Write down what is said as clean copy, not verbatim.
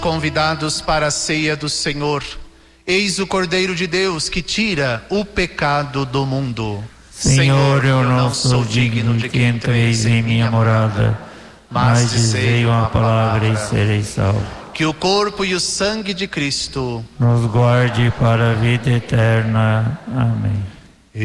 Convidados para a ceia do Senhor, eis o Cordeiro de Deus que tira o pecado do mundo. Senhor, eu não sou digno de que entreis em minha morada, mas dizei uma palavra e serei salvo. Que o corpo e o sangue de Cristo nos guarde para a vida eterna. Amém.